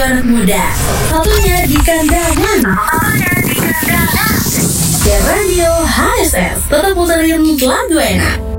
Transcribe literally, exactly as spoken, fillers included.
radio anak muda. Satunya di kandangan. Dan radio H S S tetap puterin lagu enak.